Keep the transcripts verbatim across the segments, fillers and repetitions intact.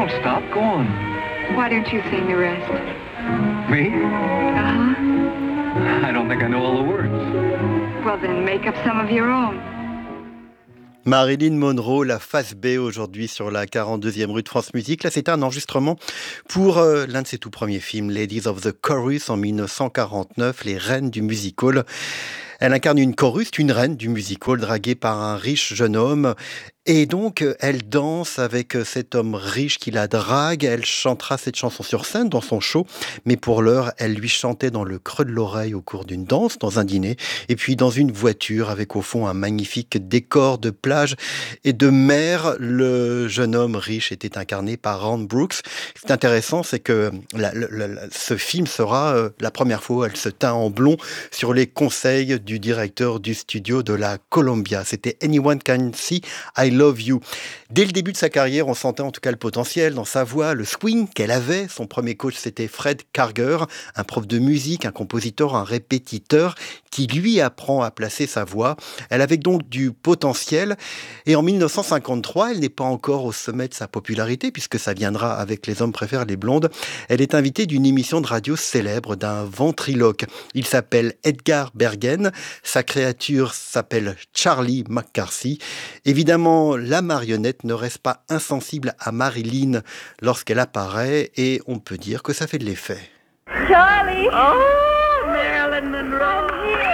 Don't stop. Go on. Why don't you sing the rest? Me? Uh-huh. I don't think I know all the words. Well, then make up some of your own. Marilyn Monroe, la face B aujourd'hui sur la quarante-deuxième rue de France Musique. Là, c'est un enregistrement pour euh, l'un de ses tout premiers films, Ladies of the Chorus, en mille neuf cent quarante-neuf, les reines du music-hall. Elle incarne une choruste, une reine du music-hall, draguée par un riche jeune homme. Et donc, elle danse avec cet homme riche qui la drague. Elle chantera cette chanson sur scène dans son show. Mais pour l'heure, elle lui chantait dans le creux de l'oreille au cours d'une danse, dans un dîner. Et puis dans une voiture avec au fond un magnifique décor de plage et de mer. Le jeune homme riche était incarné par Rand Brooks. Ce qui est intéressant, c'est que la, la, la, ce film sera euh, la première fois où elle se teint en blond sur les conseils du directeur du studio de la Columbia. C'était Anyone Can See I Love You. Dès le début de sa carrière, on sentait en tout cas le potentiel dans sa voix, le swing qu'elle avait. Son premier coach, c'était Fred Karger, un prof de musique, un compositeur, un répétiteur, qui lui apprend à placer sa voix. Elle avait donc du potentiel. Et en mille neuf cent cinquante-trois, elle n'est pas encore au sommet de sa popularité, puisque ça viendra avec Les hommes préfèrent les blondes. Elle est invitée d'une émission de radio célèbre d'un ventriloque. Il s'appelle Edgar Bergen. Sa créature s'appelle Charlie McCarthy. Évidemment, la marionnette ne reste pas insensible à Marilyn lorsqu'elle apparaît et on peut dire que ça fait de l'effet. Charlie! Oh, Marilyn Monroe!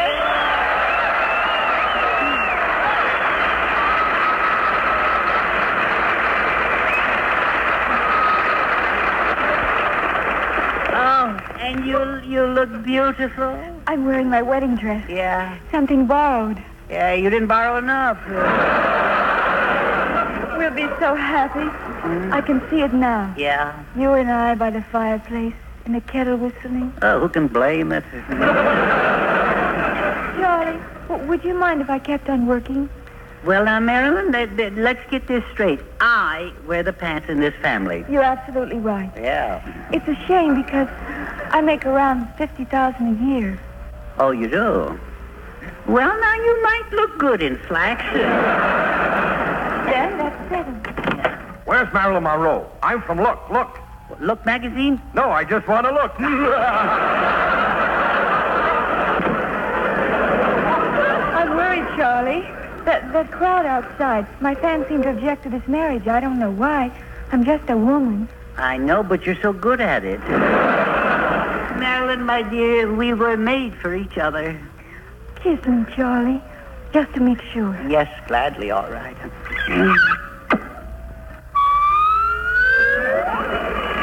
Oh, and you you look beautiful. I'm wearing my wedding dress. Yeah. Something borrowed. Yeah, you didn't borrow enough. We'll be so happy. Mm. I can see it now. Yeah. You and I by the fireplace, and the kettle whistling. Oh, who can blame it? Charlie, w- would you mind if I kept on working? Well, now, Marilyn, th- th- let's get this straight. I wear the pants in this family. You're absolutely right. Yeah. It's a shame because I make around fifty thousand a year. Oh, you do? Well, now, you might look good in slacks. Then that's seven. Where's Marilyn Monroe? I'm from Look, Look. Look magazine? No, I just want to look. I'm worried, Charlie. That, that crowd outside, my fans seem to object to this marriage. I don't know why. I'm just a woman. I know, but you're so good at it. Marilyn, my dear, we were made for each other. Kiss me, Charlie, just to make sure. Yes, gladly, all right.